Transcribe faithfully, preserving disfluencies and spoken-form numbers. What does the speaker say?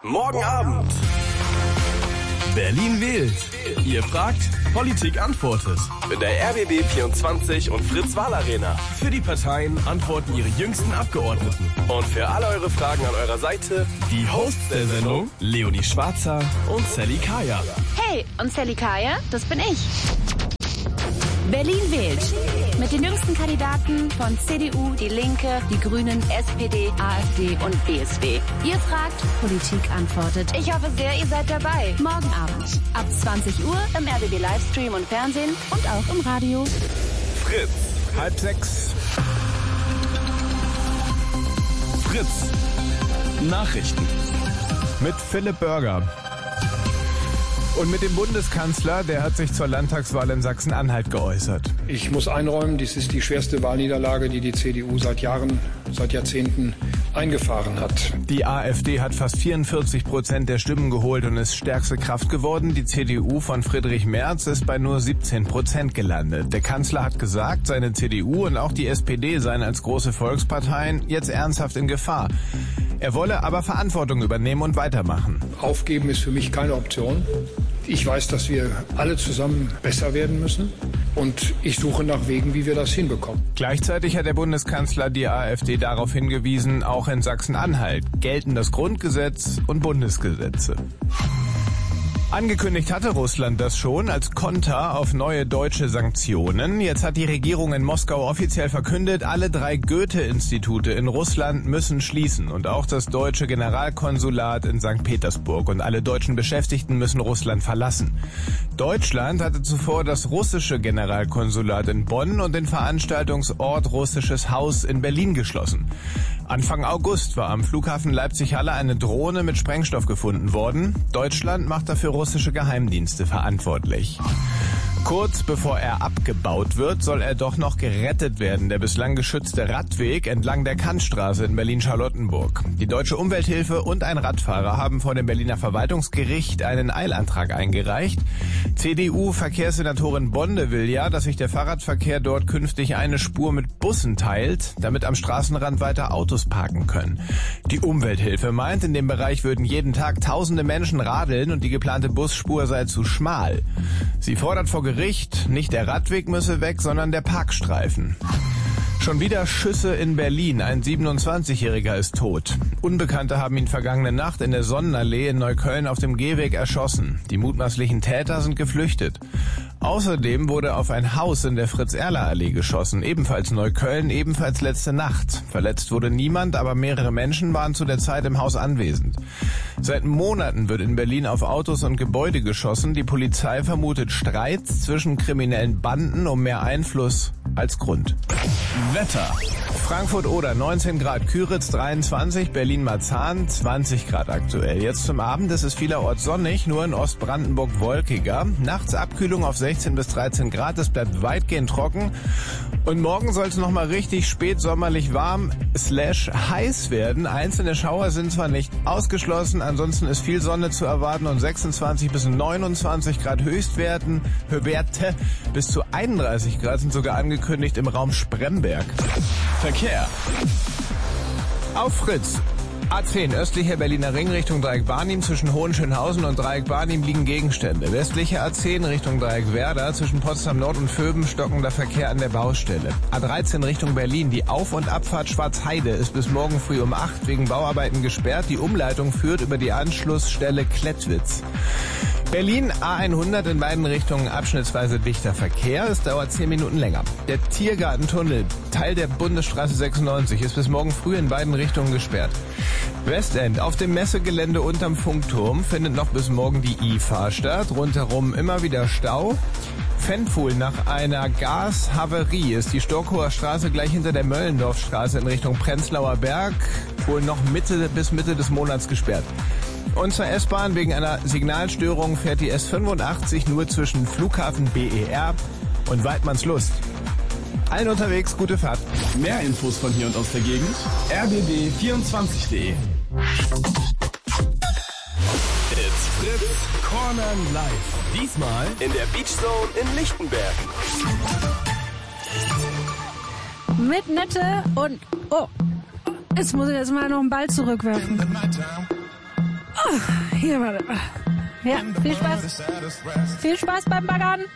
Morgen Abend. Berlin wählt. Ihr fragt, Politik antwortet. Mit der R B B vierundzwanzig und Fritz Wahl Arena. Für die Parteien antworten ihre jüngsten Abgeordneten. Und für alle eure Fragen an eurer Seite die Hosts der Sendung, Leonie Schwarzer und Sally Kaya. Hey, und Sally Kaya, das bin ich. Berlin wählt. Mit den jüngsten Kandidaten von C D U, die Linke, die Grünen, S P D, AfD und B S W. Ihr fragt, Politik antwortet. Ich hoffe sehr, ihr seid dabei. Morgen Abend ab zwanzig Uhr im R B B Livestream und Fernsehen und auch im Radio. Fritz. Halb sechs. Fritz. Nachrichten. Mit Philipp Börger. Und mit dem Bundeskanzler, der hat sich zur Landtagswahl in Sachsen-Anhalt geäußert. Ich muss einräumen, dies ist die schwerste Wahlniederlage, die die C D U seit Jahren, seit Jahrzehnten eingefahren hat. Die AfD hat fast vierundvierzig Prozent der Stimmen geholt und ist stärkste Kraft geworden. Die C D U von Friedrich Merz ist bei nur siebzehn Prozent gelandet. Der Kanzler hat gesagt, seine C D U und auch die S P D seien als große Volksparteien jetzt ernsthaft in Gefahr. Er wolle aber Verantwortung übernehmen und weitermachen. Aufgeben ist für mich keine Option. Ich weiß, dass wir alle zusammen besser werden müssen. Und ich suche nach Wegen, wie wir das hinbekommen. Gleichzeitig hat der Bundeskanzler die AfD darauf hingewiesen, auch in Sachsen-Anhalt gelten das Grundgesetz und Bundesgesetze. Angekündigt hatte Russland das schon als Konter auf neue deutsche Sanktionen. Jetzt hat die Regierung in Moskau offiziell verkündet, alle drei Goethe-Institute in Russland müssen schließen und auch das deutsche Generalkonsulat in Sankt Petersburg und alle deutschen Beschäftigten müssen Russland verlassen. Deutschland hatte zuvor das russische Generalkonsulat in Bonn und den Veranstaltungsort Russisches Haus in Berlin geschlossen. Anfang August war am Flughafen Leipzig-Halle eine Drohne mit Sprengstoff gefunden worden. Deutschland macht dafür russische Geheimdienste verantwortlich. Kurz bevor er abgebaut wird, soll er doch noch gerettet werden, der bislang geschützte Radweg entlang der Kantstraße in Berlin-Charlottenburg. Die Deutsche Umwelthilfe und ein Radfahrer haben vor dem Berliner Verwaltungsgericht einen Eilantrag eingereicht. C D U-Verkehrssenatorin Bonde will ja, dass sich der Fahrradverkehr dort künftig eine Spur mit Bussen teilt, damit am Straßenrand weiter Autos parken können. Die Umwelthilfe meint, in dem Bereich würden jeden Tag tausende Menschen radeln und die geplante Busspur sei zu schmal. Sie fordert vor Gericht, nicht der Radweg müsse weg, sondern der Parkstreifen. Schon wieder Schüsse in Berlin. Ein siebenundzwanzigjähriger ist tot. Unbekannte haben ihn vergangene Nacht in der Sonnenallee in Neukölln auf dem Gehweg erschossen. Die mutmaßlichen Täter sind geflüchtet. Außerdem wurde auf ein Haus in der Fritz-Erler-Allee geschossen, ebenfalls Neukölln, ebenfalls letzte Nacht. Verletzt wurde niemand, aber mehrere Menschen waren zu der Zeit im Haus anwesend. Seit Monaten wird in Berlin auf Autos und Gebäude geschossen. Die Polizei vermutet Streits zwischen kriminellen Banden um mehr Einfluss als Grund. Wetter. Frankfurt-Oder neunzehn Grad, Küritz dreiundzwanzig, Berlin-Marzahn zwanzig Grad aktuell. Jetzt zum Abend ist es vielerorts sonnig, nur in Ostbrandenburg wolkiger. Nachts Abkühlung auf sechzehn bis dreizehn Grad, es bleibt weitgehend trocken. Und morgen soll es nochmal richtig spät sommerlich warm slash heiß werden. Einzelne Schauer sind zwar nicht ausgeschlossen, ansonsten ist viel Sonne zu erwarten und sechsundzwanzig bis neunundzwanzig Grad Höchstwerten. Werte bis zu einunddreißig Grad sind sogar angekündigt im Raum Spremberg. Verkehr. Auf Fritz. A zehn, östlicher Berliner Ring Richtung Dreieck Barnim, zwischen Hohenschönhausen und Dreieck Barnim liegen Gegenstände. Westlicher A zehn Richtung Dreieck Werder, zwischen Potsdam Nord und Vöben stockender Verkehr an der Baustelle. A dreizehn Richtung Berlin, die Auf- und Abfahrt Schwarzheide ist bis morgen früh um acht wegen Bauarbeiten gesperrt. Die Umleitung führt über die Anschlussstelle Klettwitz. Berlin A hundert in beiden Richtungen abschnittsweise dichter Verkehr. Es dauert zehn Minuten länger. Der Tiergartentunnel, Teil der Bundesstraße sechsundneunzig, ist bis morgen früh in beiden Richtungen gesperrt. Westend, auf dem Messegelände unterm Funkturm findet noch bis morgen die I F A statt. Rundherum immer wieder Stau. Fenpfuhl, nach einer Gashaverie ist die Stockhoher Straße gleich hinter der Möllendorfstraße in Richtung Prenzlauer Berg wohl noch Mitte bis Mitte des Monats gesperrt. Und zur S-Bahn, wegen einer Signalstörung fährt die S fünfundachtzig nur zwischen Flughafen B E R und Weidmannslust. Allen unterwegs, gute Fahrt. Mehr Infos von hier und aus der Gegend. R B B vierundzwanzig punkt de. It's Fritz Corner Live. Diesmal in der Beach Zone in Lichtenberg. Mit Nette und... Oh, jetzt muss ich jetzt mal noch einen Ball zurückwerfen. Oh, hier, warte. Ja, viel Spaß. Viel Spaß beim Baggern.